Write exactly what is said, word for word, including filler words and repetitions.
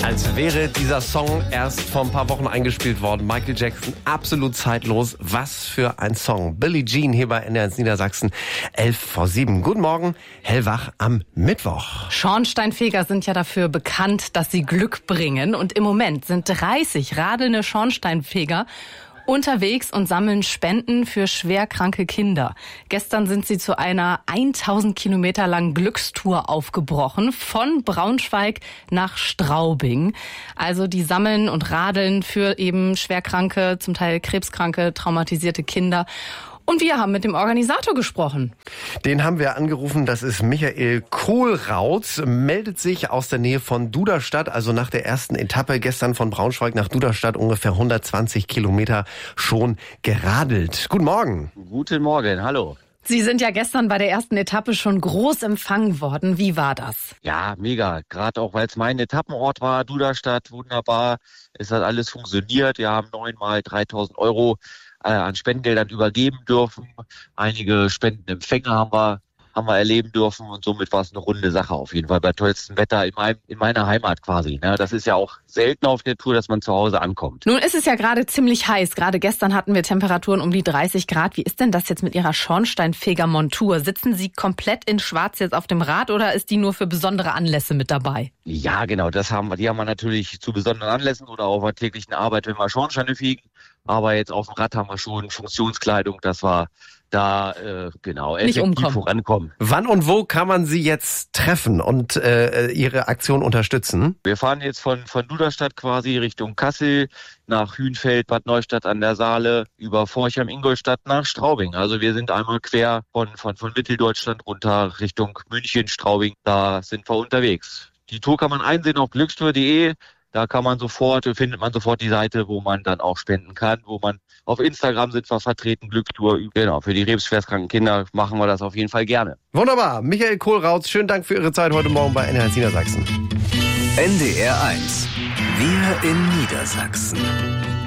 Als wäre dieser Song erst vor ein paar Wochen eingespielt worden. Michael Jackson, absolut zeitlos. Was für ein Song. Billie Jean hier bei N D R eins Niedersachsen, elf vor sieben. Guten Morgen, hellwach am Mittwoch. Schornsteinfeger sind ja dafür bekannt, dass sie Glück bringen. Und im Moment sind dreißig radelnde Schornsteinfeger unterwegs und sammeln Spenden für schwerkranke Kinder. Gestern sind sie zu einer tausend Kilometer langen Glückstour aufgebrochen, von Braunschweig nach Straubing. Also die sammeln und radeln für eben schwerkranke, zum Teil krebskranke, traumatisierte Kinder. Und wir haben mit dem Organisator gesprochen. Den haben wir angerufen, das ist Michael Kohlrautz, meldet sich aus der Nähe von Duderstadt, also nach der ersten Etappe gestern von Braunschweig nach Duderstadt, ungefähr hundertzwanzig Kilometer schon geradelt. Guten Morgen. Guten Morgen, hallo. Sie sind ja gestern bei der ersten Etappe schon groß empfangen worden. Wie war das? Ja, mega. Gerade auch, weil es mein Etappenort war, Duderstadt, wunderbar. Es hat alles funktioniert. Wir haben neunmal dreitausend Euro an Spendengeldern übergeben dürfen. Einige Spendenempfänger haben wir, haben wir erleben dürfen und somit war es eine runde Sache auf jeden Fall bei tollstem Wetter in, meinem, in meiner Heimat quasi. Ne? Das ist ja auch selten auf der Tour, dass man zu Hause ankommt. Nun ist es ja gerade ziemlich heiß. Gerade gestern hatten wir Temperaturen um die dreißig Grad. Wie ist denn das jetzt mit Ihrer Schornsteinfeger-Montur? Sitzen Sie komplett in Schwarz jetzt auf dem Rad oder ist die nur für besondere Anlässe mit dabei? Ja, genau, das haben wir. Die haben wir natürlich zu besonderen Anlässen oder auf der täglichen Arbeit, wenn wir Schornsteine fegen. Aber jetzt auf dem Rad haben wir schon Funktionskleidung, dass wir da äh, genau effektiv vorankommen. Wann und wo kann man Sie jetzt treffen und äh, Ihre Aktion unterstützen? Wir fahren jetzt von von Duderstadt quasi Richtung Kassel, nach Hünfeld, Bad Neustadt an der Saale, über Forchheim, Ingolstadt nach Straubing. Also wir sind einmal quer von von von Mitteldeutschland runter Richtung München, Straubing. Da sind wir unterwegs. Die Tour kann man einsehen auf glückstour punkt de. Da kann man sofort, findet man sofort die Seite, wo man dann auch spenden kann, wo man auf Instagram sind wir vertreten, Glückstour. Genau, für die krebsschwerstkranken Kinder machen wir das auf jeden Fall gerne. Wunderbar. Michael Kohlrautz, schönen Dank für Ihre Zeit heute Morgen bei N D R eins Niedersachsen. N D R eins. Wir in Niedersachsen.